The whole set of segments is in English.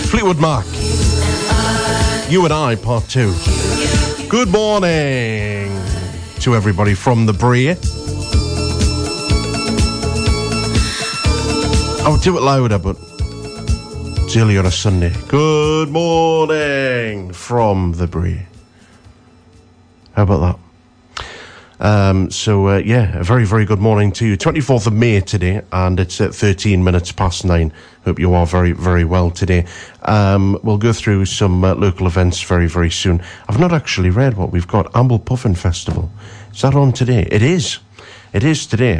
Fleetwood Mac. You and I, part 2. Good morning to everybody from the Brie. I'll do it louder, but it's early on a Sunday. Good morning from the Brie. How about that? A very, very good morning to you. 24th of May today, and it's at 13 minutes past 9. Hope you are very, very well today. We'll go through some local events very, very soon. I've not actually read what we've got. Amble Puffin Festival. Is that on today? It is. It is today.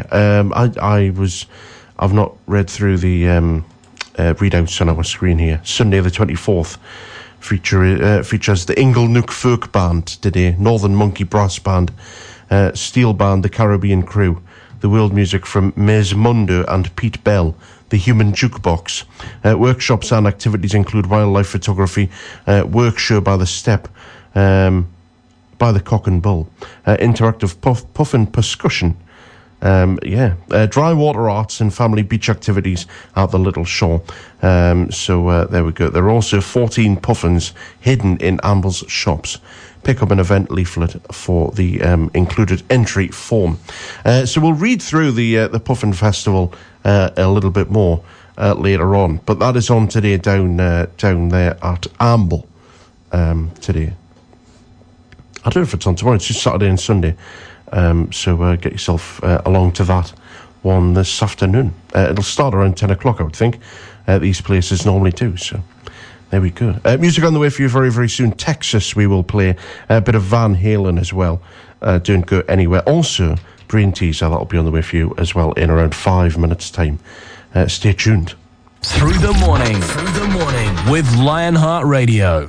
I've not read through the readouts on our screen here. Sunday the 24th features the Inglenook Folk Band today, Northern Monkey Brass Band, Steel Band, the Caribbean Crew, the world music from Mesmundo and Pete Bell, the Human Jukebox. Workshops and activities include wildlife photography, work show by the Step, by the Cock and Bull, interactive puffin percussion, dry water arts and family beach activities at the Little Shore. There we go. There are also 14 puffins hidden in Amble's shops. Pick up an event leaflet for the included entry form. So we'll read through the Puffin Festival a little bit more later on. But that is on today down there at Amble today. I don't know if it's on tomorrow. It's just Saturday and Sunday. So get yourself along to that one this afternoon. It'll start around 10 o'clock, I would think. These places normally do, so there we go. Music on the way for you very, very soon. Texas, we will play a bit of Van Halen as well. Don't go anywhere. Also, Brain Teaser, that'll be on the way for you as well in around 5 minutes' time. Stay tuned. Through the morning with Lionheart Radio.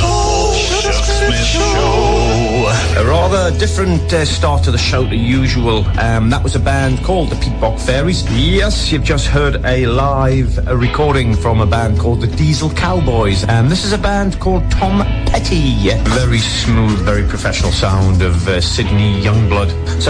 A rather different start to the show to usual. That was a band called the Peatbog Fairies. Yes, you've just heard a live recording from a band called the Diesel Cowboys. This is a band called Tom Petty. Very smooth, very professional sound of Sydney Youngblood. So